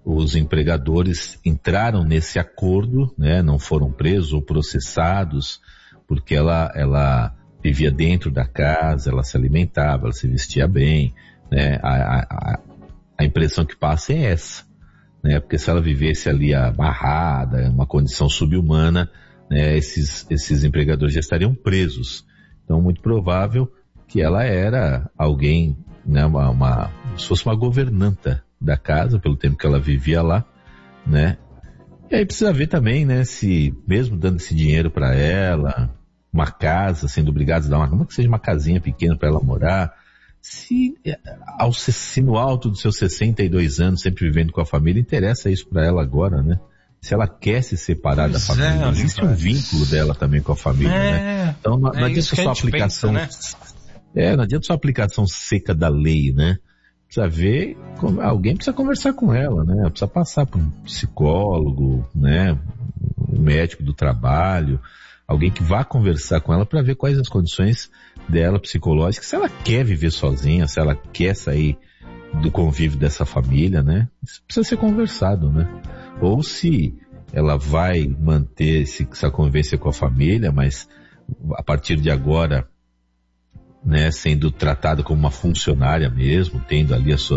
os empregadores entraram nesse acordo, né? Não foram presos ou processados, porque ela vivia dentro da casa, ela se alimentava, ela se vestia bem, né? A impressão que passa é essa, né? Porque se ela vivesse ali amarrada, uma condição subhumana, né? Esses empregadores já estariam presos. Então, muito provável que ela era alguém, né? Se fosse uma governanta da casa, pelo tempo que ela vivia lá, né? E aí precisa ver também, né? Se, mesmo dando esse dinheiro para ela, uma casa, sendo obrigados a dar uma, que seja uma casinha pequena para ela morar, se no alto dos seus 62 anos, sempre vivendo com a família, interessa isso para ela agora, né? Se ela quer se separar da família, existe um vínculo dela também com a família, né? Então não adianta só a aplicação, pensa, né? Não adianta só a aplicação seca da lei, né? Precisa ver, alguém precisa conversar com ela, né? Precisa passar por um psicólogo, né? Um médico do trabalho, alguém que vá conversar com ela para ver quais as condições dela psicológicas, se ela quer viver sozinha, se ela quer sair do convívio dessa família, né? Isso precisa ser conversado, né? Ou se ela vai manter essa convivência com a família, mas a partir de agora, né, sendo tratada como uma funcionária mesmo, tendo ali os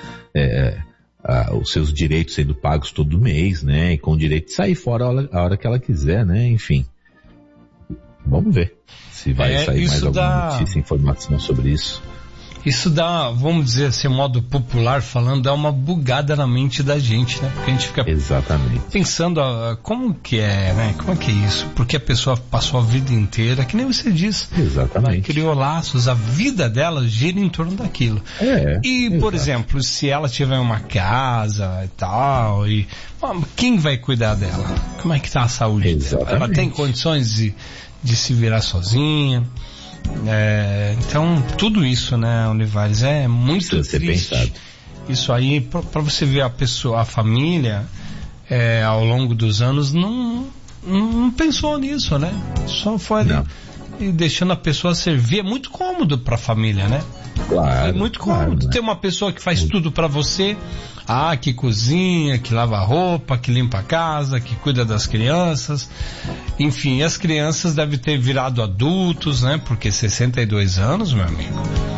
seus direitos sendo pagos todo mês, né, e com o direito de sair fora a hora que ela quiser, né, enfim. Vamos ver se vai sair mais alguma notícia, informação sobre isso. Isso dá, vamos dizer assim, modo popular falando, dá uma bugada na mente da gente, né? Porque a gente fica pensando, como que é, né? Como é que é isso? Porque a pessoa passou a vida inteira, que nem você disse. Exatamente. Ela criou laços, a vida dela gira em torno daquilo. Por exemplo, se ela tiver uma casa e tal, quem vai cuidar dela? Como é que tá a saúde dela? Ela tem condições de se virar sozinha? Então tudo isso, né, Olivares, é muito triste. Pensado. Isso aí, para você ver a família ao longo dos anos não pensou nisso, né? Só foi ali e deixando a pessoa servir. É muito cômodo para a família, né? Claro. É muito cômodo ter uma pessoa que faz tudo para você, que cozinha, que lava a roupa, que limpa a casa, que cuida das crianças. Enfim, as crianças devem ter virado adultos, né? Porque 62 anos, meu amigo.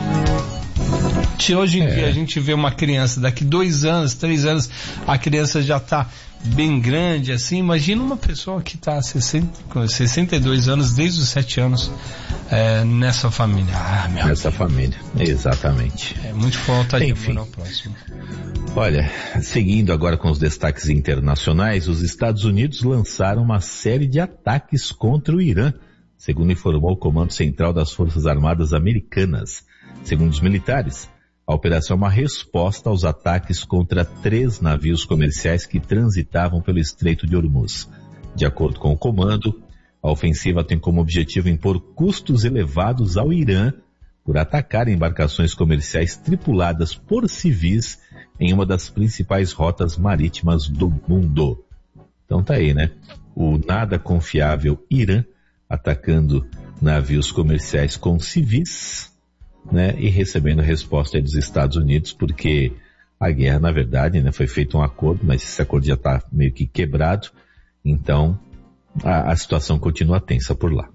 Se hoje em dia a gente vê uma criança, daqui 2 anos, 3 anos, a criança já está bem grande, assim, imagina uma pessoa que está com 62 anos, desde os 7 anos, nessa família. Nessa família, exatamente. É muito falta de amor ao próximo. Olha, seguindo agora com os destaques internacionais, os Estados Unidos lançaram uma série de ataques contra o Irã, segundo informou o Comando Central das Forças Armadas Americanas. Segundo os militares, a operação é uma resposta aos ataques contra 3 navios comerciais que transitavam pelo Estreito de Hormuz. De acordo com o comando, a ofensiva tem como objetivo impor custos elevados ao Irã por atacar embarcações comerciais tripuladas por civis em uma das principais rotas marítimas do mundo. Então tá aí, né? O nada confiável Irã atacando navios comerciais com civis, né? E recebendo resposta aí dos Estados Unidos, porque a guerra, na verdade, né, foi feito um acordo, mas esse acordo já está meio que quebrado, então a situação continua tensa por lá.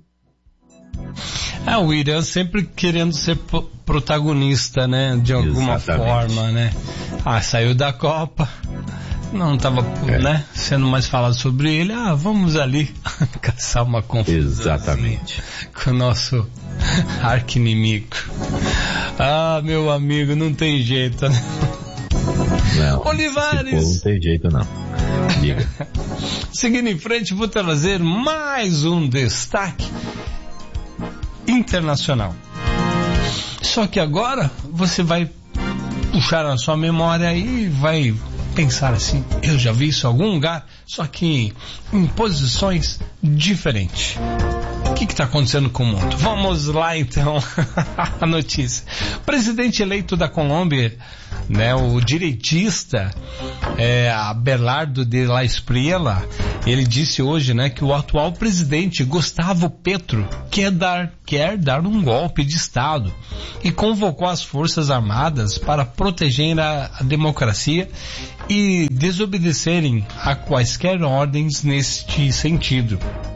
O Irã sempre querendo ser protagonista, né? De alguma forma, né? Saiu da Copa, não estava né, sendo mais falado sobre ele. Vamos ali caçar uma confusão com o nosso arqui-inimigo. Meu amigo, não tem jeito, né? Não, Olivares, não tem jeito não. Diga. Seguindo em frente, vou trazer mais um destaque internacional. Só que agora você vai puxar a sua memória e vai pensar assim: eu já vi isso em algum lugar, só que em posições diferentes. O que está acontecendo com o mundo? Vamos lá então, a notícia. O presidente eleito da Colômbia, né, o direitista Abelardo de la Espriella, Ele disse hoje, né, que o atual presidente Gustavo Petro quer dar um golpe de Estado e convocou as Forças Armadas para proteger a democracia e desobedecerem a quaisquer ordens neste sentido.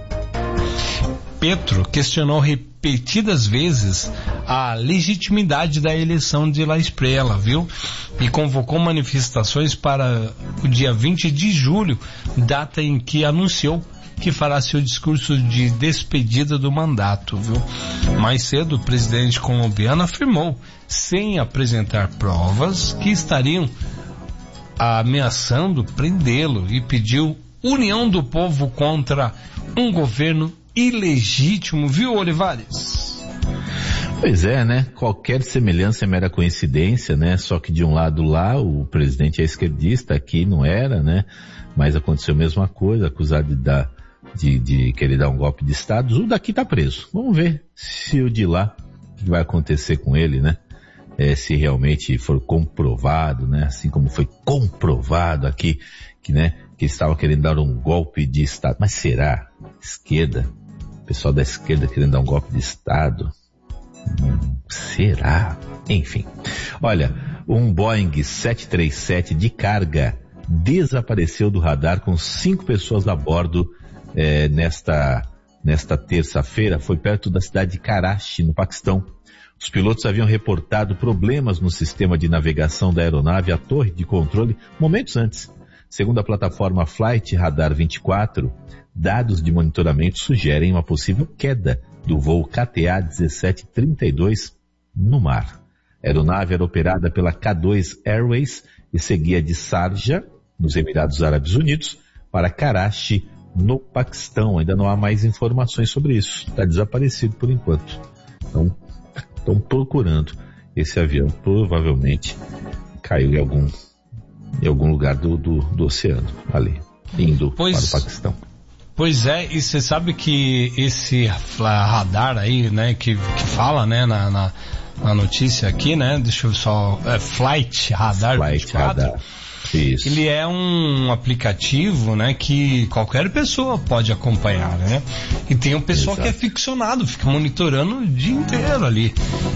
Petro questionou repetidas vezes a legitimidade da eleição de La Espriella, viu? E convocou manifestações para o dia 20 de julho, data em que anunciou que fará seu discurso de despedida do mandato, viu? Mais cedo, o presidente colombiano afirmou, sem apresentar provas, que estariam ameaçando prendê-lo e pediu união do povo contra um governo ilegítimo, viu, Olivares? Pois é, né? Qualquer semelhança é mera coincidência, né? Só que de um lado lá o presidente é esquerdista, aqui não era, né? Mas aconteceu a mesma coisa, acusado de querer dar um golpe de Estado. O daqui tá preso. Vamos ver se o de lá, o que vai acontecer com ele, né? Se realmente for comprovado, né? Assim como foi comprovado aqui, que, né? Que estava querendo dar um golpe de Estado. Mas será? Esquerda? O pessoal da esquerda querendo dar um golpe de Estado? Será? Enfim. Olha, um Boeing 737 de carga desapareceu do radar com 5 pessoas a bordo nesta terça-feira. Foi perto da cidade de Karachi, no Paquistão. Os pilotos haviam reportado problemas no sistema de navegação da aeronave, a torre de controle, momentos antes. Segundo a plataforma Flight Radar 24, dados de monitoramento sugerem uma possível queda do voo KTA 1732 no mar. A aeronave era operada pela K2 Airways e seguia de Sharjah, nos Emirados Árabes Unidos, para Karachi, no Paquistão. Ainda não há mais informações sobre isso. Está desaparecido por enquanto. Então, estão procurando esse avião. Provavelmente caiu em algum lugar do oceano, ali, indo para o Paquistão. Pois é, e você sabe que esse radar aí, né, que fala, né, na notícia aqui, né, deixa eu só, Flight Radar 24, Radar. Isso. Ele é um aplicativo, né, que qualquer pessoa pode acompanhar, né, e tem um pessoal que é ficcionado, fica monitorando o dia inteiro ali,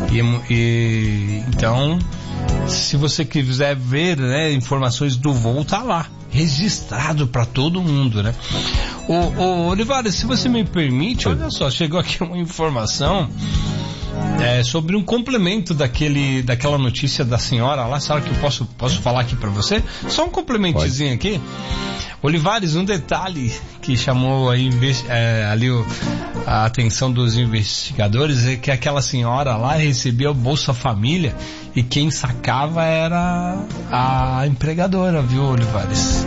então, se você quiser ver, né, informações do voo, tá lá, registrado para todo mundo, né. Ô Olivares, se você me permite, olha só, chegou aqui uma informação sobre um complemento daquela notícia da senhora lá. Sabe que eu posso falar aqui para você? Só um complementozinho aqui. Olivares, um detalhe que chamou aí, ali a atenção dos investigadores é que aquela senhora lá recebia o Bolsa Família e quem sacava era a empregadora, viu, Olivares?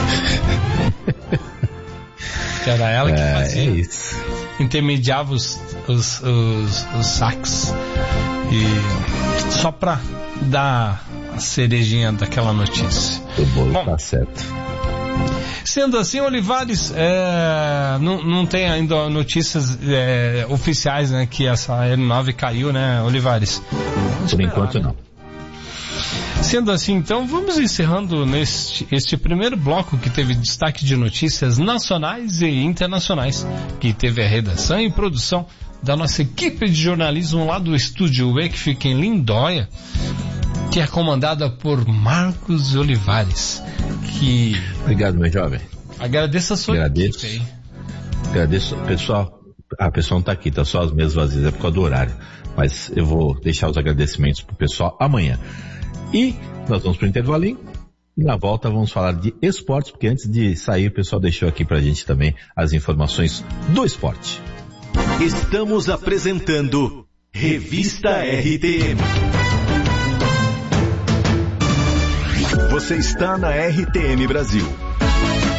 Era ela que fazia, isso. Intermediava os saques. E só pra dar a cerejinha daquela notícia. Bom, tá certo. Sendo assim, Olivares, não tem ainda notícias oficiais, né, que essa aeronave caiu, né, Olivares? Por enquanto, não. Sendo assim, então, vamos encerrando este primeiro bloco que teve destaque de notícias nacionais e internacionais, que teve a redação e produção da nossa equipe de jornalismo lá do Estúdio E, que fica em Lindóia, que é comandada por Marcos Olivares. Obrigado, meu jovem. Agradeço a sua equipe aí. Agradeço, pessoal. A pessoa não está aqui, tá só as mesas vazias, é por causa do horário. Mas eu vou deixar os agradecimentos pro pessoal amanhã. E nós vamos pro intervalinho e na volta vamos falar de esportes, porque antes de sair o pessoal deixou aqui pra gente também as informações do esporte. Estamos apresentando Revista RTM. Você está na RTM Brasil.